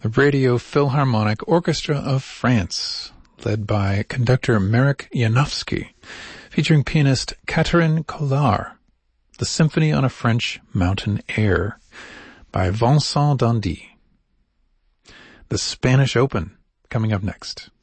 the Radio Philharmonic Orchestra of France, led by conductor Marek Janowski, featuring pianist Catherine Collard, the Symphony on a French Mountain Air by Vincent Dandy. The Spanish Open, coming up next.